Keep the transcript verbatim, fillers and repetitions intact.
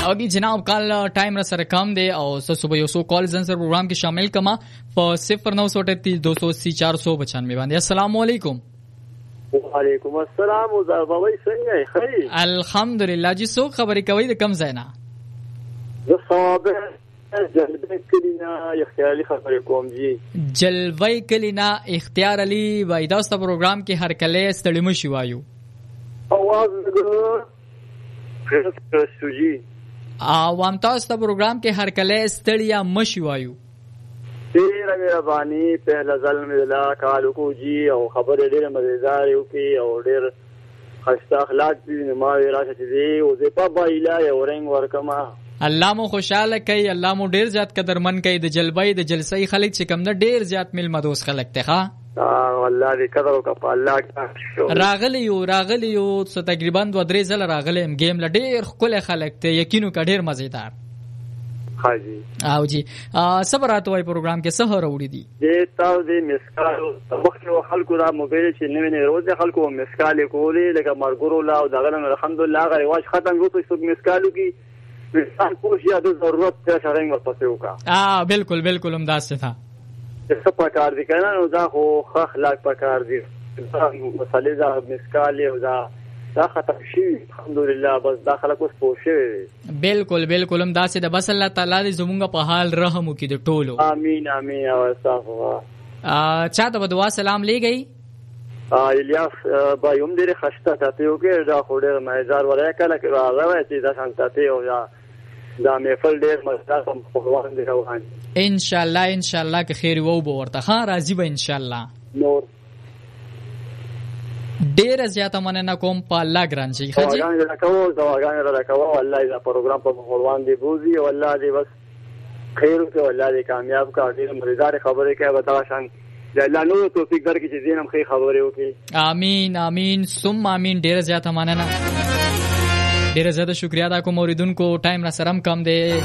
او دی جناب کال ټایم را سره کم دی او صبح یو سو کال زن سره پروګرام کې شامل کما په صفر نو سو تینتیس دو سو اسی چار سو پچانوے باندې. السلام علیکم. وعلیکم السلام. زابوی څنګه خیر؟ الحمدلله. جی سو خبرې کوي د کم ځای نه؟ زه صابر جلوی کلینا اختیار علی خبرې کوم جی. جلوی کلینا اختیار علی وای دا ست پروګرام کې هر کله ستړي مشي وایو. اواز وګورئ. خیر سوجي. عوام تاسو ته پروګرام کې هر کله ستړیا مشي وایو. ډیره مهرباني په ځل مې لا کالو کو جی او خبرې ډیره مزیدار یو کې او ډیر خسته اخلاق دي ما راشه دي او زه په بایلا یو رنګ ورکما. الله مو خوشاله کوي، الله مو ډیر زیات قدرمن کوي. د جلبای د جلسې خلک چې کم نه ډیر زیات مل مدوس خلک ته ښا. اه والله دې قدر او کپ الله راغلی یو راغلی یو څه تقریبا دوه درې ځله راغلی ام گیم لډیر خپل خلک ته یقینو کډیر مزیدار. حاجی او جی صبرات وای پروګرام کې سحر وړي دي. دې تاسو دې مسکال وخت خلکو را موبایل چې نوې نه روز خلکو مسکال کولې لکه مرګورو لا او دغه الحمدلله غي واش ختم یو څه مسکالو کې انسان کوشش یا د ضرورت ته شرنګ ورپسې وکا. اه بالکل بالکل هم داسې تھا. څه پکار دي کنه نو دا خو اخلاق پکار دي. مسالې دا مسکال او دا دا ختم شي الحمدلله. بس دا خلک اوس پوښي. بالکل بالکل هم داسې د بس الله تعالی دې زمونږ په حال رحم وکړي د ټولو. امين امين او استغفر. ا چاته په دعا سلام لګي. ا الیاس با یم ډېر خسته ته یو کې دا خو ډېر مزار ولای کله کې راغلی چې دا شانته او یا دا محفل ډېر مزدار هم خوان دي روان. ان شاء الله ان شاء الله که خیر وو به ورته ها راضي به ان شاء الله. نور ډیر زیاته مننه کوم په الله ګران شي خاجي. دواګان راکاو دواګان راکاو والله دا پروګرام په خوان دی بوزي والله دې بس خیر او والله دې کامیاب کا ډېر مزدار خبره کوي وتا شان الله نو توفیق درکړي چې دینم خیر خبره وکړي. امين امين ثم امين. ډیر زیاته مننه ډیر زیاته شکریا دا کوم اوریدونکو ټایم را سرم کم دی.